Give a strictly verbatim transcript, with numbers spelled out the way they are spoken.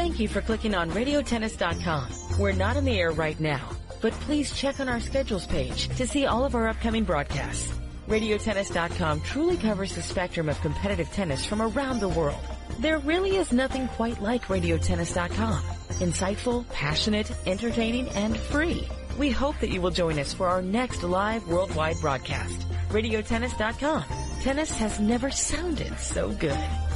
Thank you for clicking on radio tennis dot com. We're not in the air right now, but please check on our schedules page to see all of our upcoming broadcasts. radio tennis dot com truly covers the spectrum of competitive tennis from around the world. There really is nothing quite like radio tennis dot com. Insightful, passionate, entertaining, and free. We hope that you will join us for our next live worldwide broadcast. radio tennis dot com. Tennis has never sounded so good.